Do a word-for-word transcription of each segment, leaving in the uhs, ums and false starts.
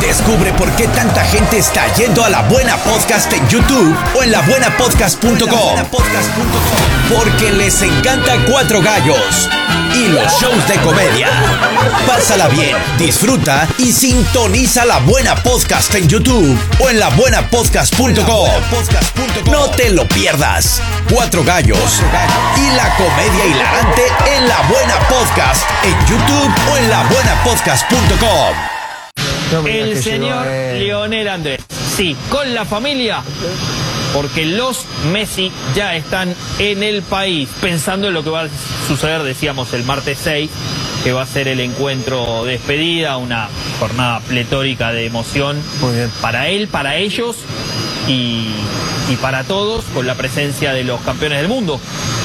Descubre por qué tanta gente está yendo a La Buena Podcast en YouTube o en la buena podcast punto com. Porque les encanta Cuatro Gallos y los shows de comedia. Pásala bien, disfruta y sintoniza La Buena Podcast en YouTube o en la buena podcast punto com. No te lo pierdas. Cuatro Gallos y la comedia hilarante en La Buena Podcast en YouTube o en la buena podcast punto com. El señor Lionel Andrés. Sí, con la familia, porque los Messi ya están en el país, pensando en lo que va a suceder, decíamos, el martes seis, que va a ser el encuentro de despedida, una jornada pletórica de emoción para él, para ellos y, y para todos, con la presencia de los campeones del mundo.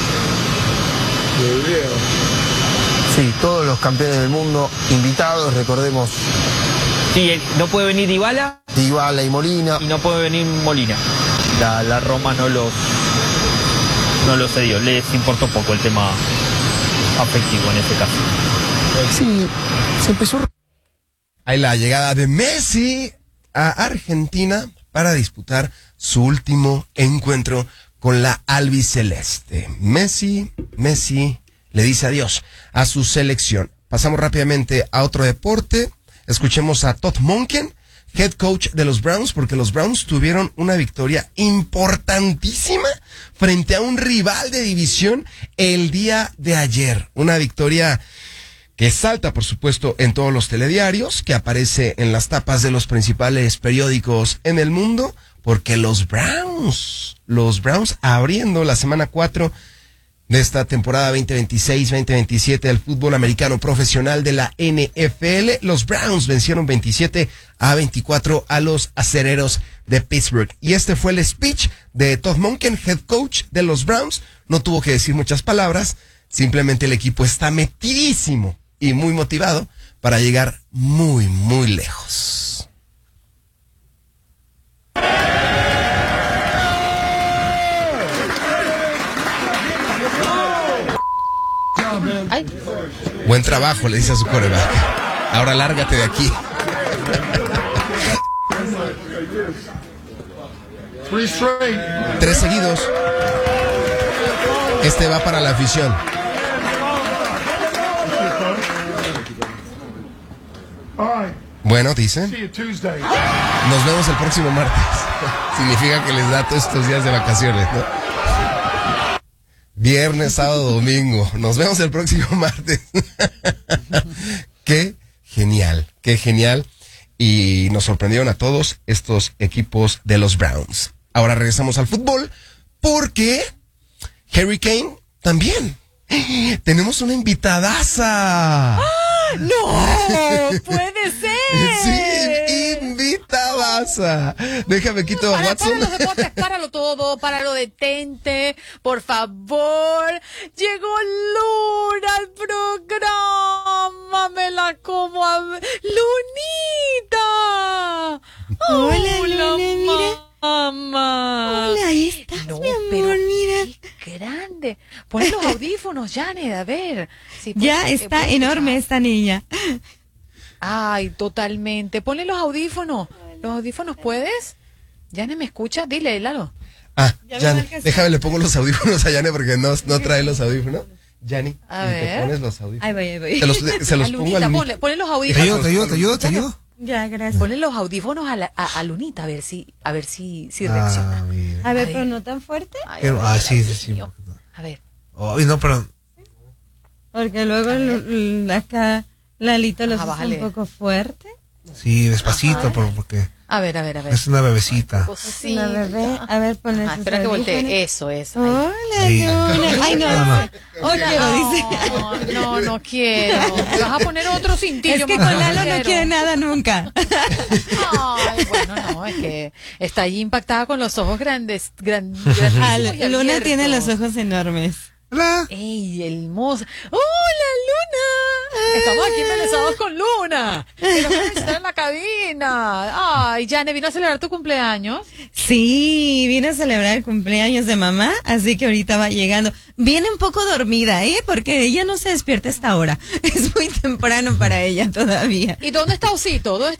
Sí, todos los campeones del mundo invitados, recordemos. Sí, no puede venir Dybala. Dybala y Molina. Y no puede venir Molina. La, la Roma no los, no los cedió. Les importó poco el tema afectivo en este caso. Sí, se empezó. Hay la llegada de Messi a Argentina para disputar su último encuentro con la albiceleste. Messi, Messi le dice adiós a su selección. Pasamos rápidamente a otro deporte. Escuchemos a Todd Monken, head coach de los Browns, porque los Browns tuvieron una victoria importantísima frente a un rival de división el día de ayer. Una victoria que salta, por supuesto, en todos los telediarios, que aparece en las tapas de los principales periódicos en el mundo, porque los Browns, los Browns abriendo la semana cuatro de esta temporada veinte veintiséis veinte veintisiete del fútbol americano profesional de la N F L, los Browns vencieron veintisiete a veinticuatro a los Acereros de Pittsburgh. Y este fue el speech de Todd Monken, head coach de los Browns. No tuvo que decir muchas palabras, simplemente el equipo está metidísimo y muy motivado para llegar muy, muy lejos. Ay. Buen trabajo, le dice a su quarterback. Ahora lárgate de aquí. Tres seguidos. Este va para la afición. Bueno, dice. Nos vemos el próximo martes. Significa que les da todos estos días de vacaciones, ¿no? Viernes, sábado, domingo. Nos vemos el próximo martes. Qué genial, qué genial. Y nos sorprendieron a todos estos equipos de los Browns. Ahora regresamos al fútbol porque Harry Kane también. Tenemos una invitadaza. ¡Ah! ¡No! ¡Puede ser! Sí, invitadaza. Déjame quito a para, Watson. Para los deportes, páralo todo, páralo, detente, por favor. Llegó Luna al programa, me la como a... ¡Lunita! Hola, Hola, Luna, mira. Mamá. Hola, ahí estás, No, mi amor, pero mira. qué grande. Pon los audífonos, Janet, a ver. Sí, Ya pues, está eh, enorme esta niña. Ay, totalmente. Ponle los audífonos. ¿Los audífonos puedes? ¿Janet me escucha? Dile, Lalo. Ah, Ya me Jani, marcas. déjame le pongo los audífonos a Jani porque no, no trae los audífonos. Jani, A y te ver. pones los audífonos. Ahí voy, ahí voy. Se los, se los A pongo Lunita, al ponle, ponle los Te audífonos. ayudo, te ayudo, te ayudo, te ayudo. Ya, gracias. Ponle los audífonos a, la, a, a Lunita a ver si, a ver si, si Ah, reacciona. mira. A ver, Ay. pero no tan fuerte, Ay, Pero- a ver, ah, sí, ay, sí, Dios sí. mío. A ver. Ay, no, pero porque luego l- l- acá Lalito los Ajá, usa bájale. un poco fuerte. sí, despacito, por- porque A ver, a ver, a ver. es una bebecita. Cosita. La bebé, a ver, ponle Ah, sus espera que voltee. audífonos. Eso, eso. Ay. Hola, Sí. Luna. Ay, no. No, no. Oh, quiero, dice. No, no, no quiero. Me vas a poner otro cintillo. Es que mamá, con Lalo no quiero. quiere nada nunca. Ay, bueno, no, es que está ahí impactada con los ojos grandes, gran, Ah, grandísimos y Luna abiertos. tiene los ojos enormes. Hola. ¡Ey, hermosa! ¡Hola, Luna! Estamos aquí embelesados con Luna. Que nos va a visitar en la cabina. Ay, Jane, ¿vino a celebrar tu cumpleaños? Sí, vine a celebrar el cumpleaños de mamá, así que ahorita va llegando. Viene un poco dormida, ¿eh? Porque ella no se despierta a esta hora. Es muy temprano para ella todavía. ¿Y dónde está Osito? ¿Dónde